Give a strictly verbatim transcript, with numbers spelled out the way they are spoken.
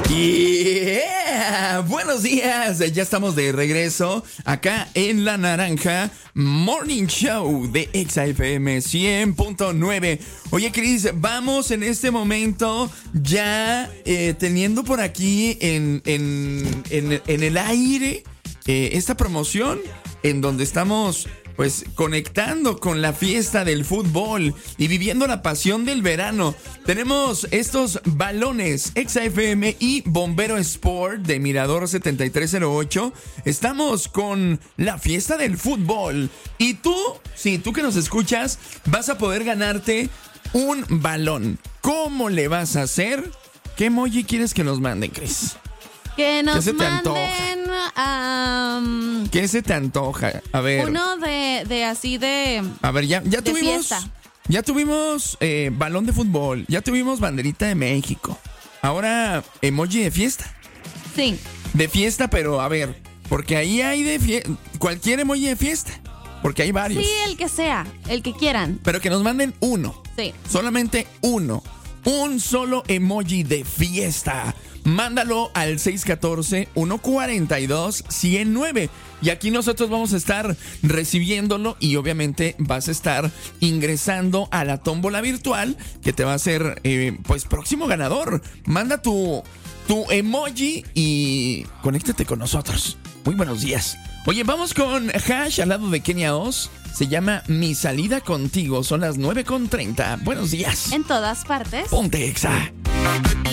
Yeah, buenos días, ya estamos de regreso acá en La Naranja Morning Show de Exa F M cien punto nueve. Oye, Cris, vamos en este momento ya eh, teniendo por aquí en, en, en, en el aire eh, esta promoción en donde estamos pues conectando con la fiesta del fútbol y viviendo la pasión del verano. Tenemos estos balones Exa F M y Bombero Sport de Mirador setenta y tres cero ocho. Estamos con la fiesta del fútbol. Y tú, sí, tú que nos escuchas, vas a poder ganarte un balón. ¿Cómo le vas a hacer? ¿Qué emoji quieres que nos manden, Cris? Que nos ¿Qué se te manden um, ¿Qué se te antoja? A ver. uno de, de así de A ver, ya, ya de tuvimos. fiesta. Ya tuvimos eh, balón de fútbol. Ya tuvimos banderita de México. Ahora, emoji de fiesta. Sí. De fiesta, pero a ver. Porque ahí hay de fiesta. Cualquier emoji de fiesta. Porque hay varios. Sí, el que sea, el que quieran. Pero que nos manden uno. Sí. Solamente uno. Un solo emoji de fiesta. Mándalo al seis uno cuatro, uno cuatro dos, uno cero nueve. Y aquí nosotros vamos a estar recibiéndolo y obviamente vas a estar ingresando a la tómbola virtual que te va a hacer, eh, pues, próximo ganador. Manda tu, tu emoji y conéctate con nosotros. Muy buenos días. Oye, vamos con Hash al lado de Kenia Oz. Se llama Mi Salida Contigo. Son las nueve con treinta. Buenos días. En todas partes. Ponte Exa.